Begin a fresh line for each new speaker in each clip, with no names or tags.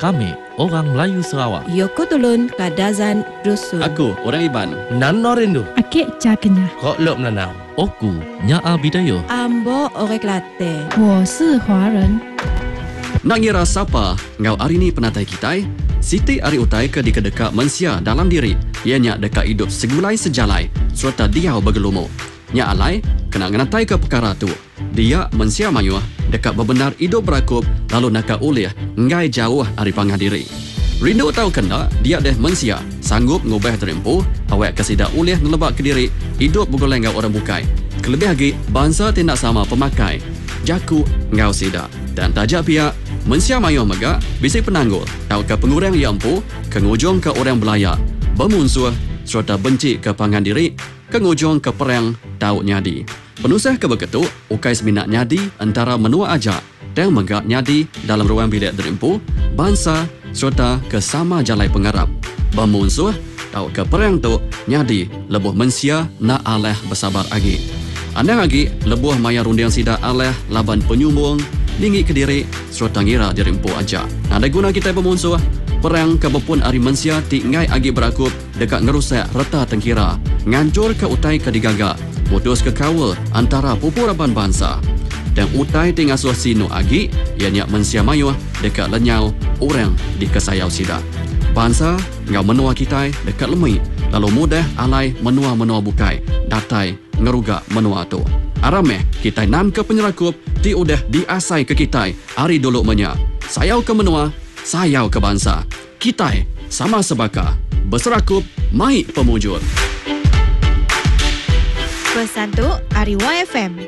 Kami orang Melayu Sarawak.
Yoko Tulun Kadazan Dusun.
Aku orang Iban.
Nano Rindu.
Akik Cakenya.
Kok lop nanau. Oku Nyaa Bidayo.
Ambo Orek Latte.
我是华人。
Nak ngira siapa ngau hari ni penatai kita? Siti ari utai ke di kedeka mensia dalam diri. Ianya dekat hidup segulai sejalai serta diau bergelumo. Nya alai kena ngenatai ke perkara tu. Dia mensia mayuah dekat bebenar hidup berakup lalu nak ulih ngai jauh ari pangah diri. Rindu tahu kena dia deh mensia sanggup ngubah terempuh awak kesida ulih nelebak ke diri hidup bergoleng ngau orang bukai. Kelebih lagi bangsa tindak sama pemakai. Jaku ngau sida dan tajak pihak mensia mayuh megak bisi penanggul tahu ke pengurang yang empu ke ngujung ke orang belaya bermusuh serta benci ke pangan diri ke ngujung ke perang tahu nyadi. Penusah ke begitu, ukai seminat nyadi antara menua aja dan megak nyadi dalam ruang bilik derimpu, bangsa serta ke sama jalai pengarap. Bermusuh, tahu ke perang tu nyadi lebuh mensia nak aleh bersabar lagi. Andang lagi lebuh maya rundiang sida aleh laban penyumbung, lingi ke diri serta ngira derimpu aja. Ada guna kita bermusuh, perang ke bepun ari mensia ti ngai agi berakup dekat ngerusak reta tengkira, ngancur ke utai ke digagak. Putus ke kawal antara pupuraban bangsa. Dan utai tinggal suah sinu agi, ianya mensia mayuh dekat lenyau orang di kesayau sida. Bangsa ngau menua kita dekat lemui, lalu mudah alai menua-menua bukai, datai ngerugak menua tu. Arameh kita nan ke penyerakup, ti udah diasai ke kita, hari dulu menya. Sayau ke menua, sayau ke bangsa. Kita sama sebaka, berserakup, mai pemujur.
Pesan tu Ariwa FM.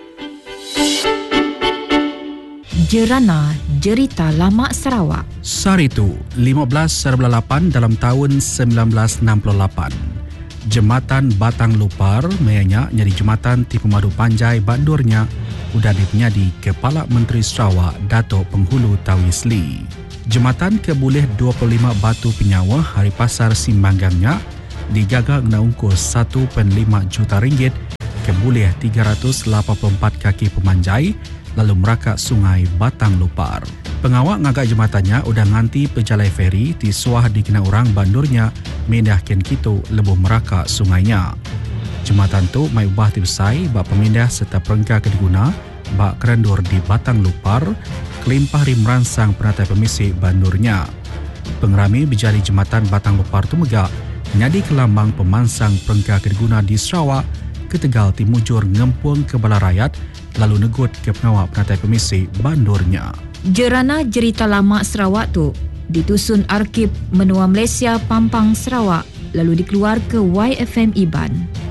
Jerana Jerita Lama Sarawak.
Saritu 15/8 dalam tahun 1968. Jembatan Batang Lupar mayanya jadi jembatan ti pemadu panjai bandurnya udah dipenyadi Kepala Menteri Sarawak Dato' Penghulu Tawis Lee. Jembatan ke boleh 25 batu penyawa hari pasar simbanggangnya dijaga guna ungkus 1.5 juta ringgit ke boleh 384 kaki pemanjai lalu merakak sungai Batang Lupar. Pengawak ngagak jembatannya udah nganti pejalai feri di suah dikena orang bandurnya mindahkan kitu lebuh merakak sungainya. Jembatan tu mai ubah tibsai bak pemindah serta perengka kediguna bak kerendur di Batang Lupar kelimpah rim meransang penatai pemisi bandurnya. Pengerami berjari jembatan Batang Lupar tu megak nyadi kelambang pemansang perengka kediguna di Sarawak ke Tegal Timujur ngempung ke bala rakyat lalu negut ke pengawal penatai komisi bandurnya.
Jerana Jerita Lama Sarawak tu ditusun Arkib Menua Malaysia Pampang Sarawak lalu dikeluar ke YFM Iban.